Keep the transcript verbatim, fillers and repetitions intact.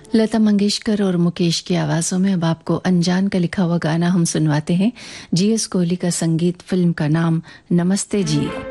लता मंगेशकर और मुकेश की आवाजों में अब आपको अनजान का लिखा हुआ गाना हम सुनवाते हैं। जी एस कोहली का संगीत, फिल्म का नाम नमस्ते जी।